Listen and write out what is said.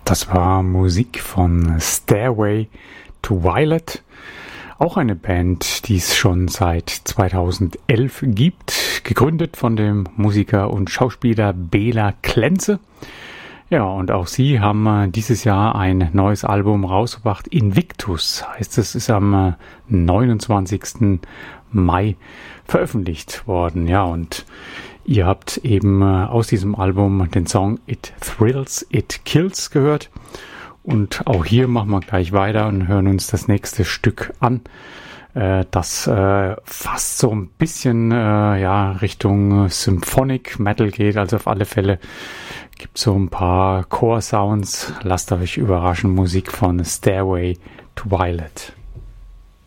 Das war Musik von Stairway to Violet. Auch eine Band, die es schon seit 2011 gibt. Gegründet von dem Musiker und Schauspieler Bela Klenze. Ja, und auch sie haben dieses Jahr ein neues Album rausgebracht. Invictus heißt es, ist am 29. Mai veröffentlicht worden. Ja, und ihr habt eben aus diesem Album den Song It Thrills, It Kills gehört. Und auch hier machen wir gleich weiter und hören uns das nächste Stück an. Das fast so ein bisschen Richtung Symphonic Metal geht. Also auf alle Fälle gibt es so ein paar Core-Sounds. Lasst euch überraschen. Musik von Stairway to Violet.